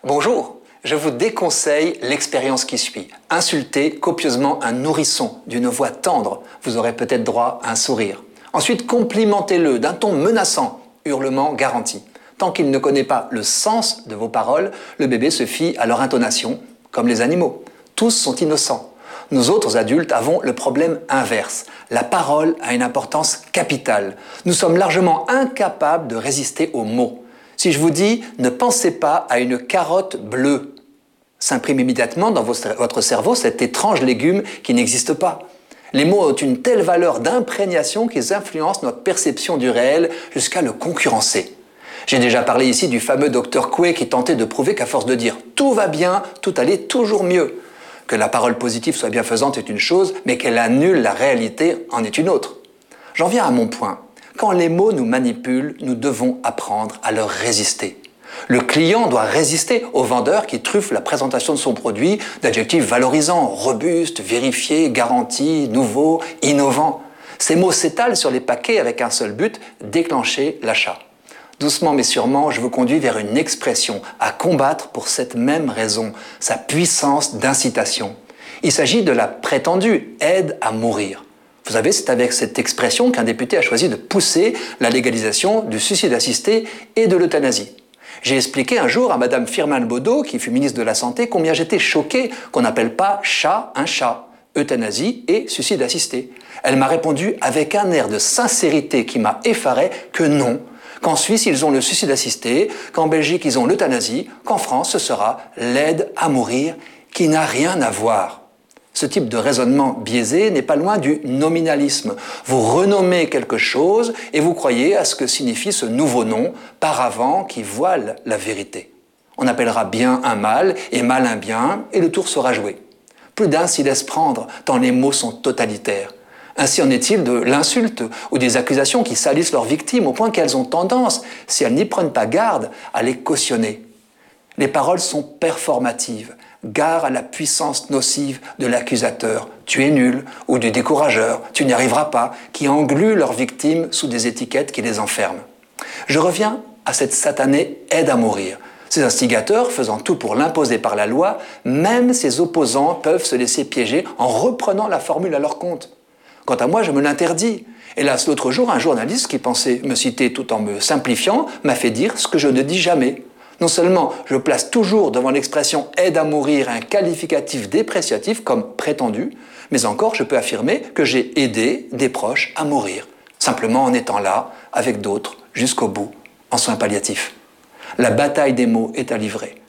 Bonjour, je vous déconseille l'expérience qui suit. Insulter copieusement un nourrisson d'une voix tendre, vous aurez peut-être droit à un sourire. Ensuite, complimentez-le d'un ton menaçant, hurlement garanti. Tant qu'il ne connaît pas le sens de vos paroles, le bébé se fie à leur intonation, comme les animaux. Tous sont innocents. Nous autres adultes avons le problème inverse. La parole a une importance capitale. Nous sommes largement incapables de résister aux mots. Si je vous dis « ne pensez pas à une carotte bleue », s'imprime immédiatement dans votre cerveau cet étrange légume qui n'existe pas. Les mots ont une telle valeur d'imprégnation qu'ils influencent notre perception du réel jusqu'à le concurrencer. J'ai déjà parlé ici du fameux Dr Coué qui tentait de prouver qu'à force de dire « tout va bien, tout allait toujours mieux ». Que la parole positive soit bienfaisante est une chose, mais qu'elle annule la réalité en est une autre. J'en viens à mon point. Quand les mots nous manipulent, nous devons apprendre à leur résister. Le client doit résister au vendeur qui truffe la présentation de son produit d'adjectifs valorisants, robuste, vérifié, garanti, nouveau, innovant. Ces mots s'étalent sur les paquets avec un seul but, déclencher l'achat. Doucement mais sûrement, je vous conduis vers une expression à combattre pour cette même raison, sa puissance d'incitation. Il s'agit de la prétendue aide à mourir. Vous savez, c'est avec cette expression qu'un député a choisi de pousser la légalisation du suicide assisté et de l'euthanasie. J'ai expliqué un jour à Madame Firmin Baudot, qui fut ministre de la Santé, combien j'étais choqué qu'on n'appelle pas chat un chat, euthanasie et suicide assisté. Elle m'a répondu avec un air de sincérité qui m'a effaré que non, qu'en Suisse ils ont le suicide assisté, qu'en Belgique ils ont l'euthanasie, qu'en France ce sera l'aide à mourir qui n'a rien à voir. Ce type de raisonnement biaisé n'est pas loin du nominalisme. Vous renommez quelque chose et vous croyez à ce que signifie ce nouveau nom, paravent qui voile la vérité. On appellera bien un mal et mal un bien et le tour sera joué. Plus d'un s'y laisse prendre tant les mots sont totalitaires. Ainsi en est-il de l'insulte ou des accusations qui salissent leurs victimes au point qu'elles ont tendance, si elles n'y prennent pas garde, à les cautionner. Les paroles sont performatives. Gare à la puissance nocive de l'accusateur, tu es nul, ou du décourageur, tu n'y arriveras pas, qui engluent leurs victimes sous des étiquettes qui les enferment. Je reviens à cette satanée aide à mourir. Ces instigateurs, faisant tout pour l'imposer par la loi, même ses opposants peuvent se laisser piéger en reprenant la formule à leur compte. Quant à moi, je me l'interdis. Hélas, l'autre jour, un journaliste qui pensait me citer tout en me simplifiant m'a fait dire ce que je ne dis jamais. Non seulement je place toujours devant l'expression « aide à mourir » un qualificatif dépréciatif comme prétendu, mais encore je peux affirmer que j'ai aidé des proches à mourir, simplement en étant là, avec d'autres, jusqu'au bout, en soins palliatifs. La bataille des mots est à livrer.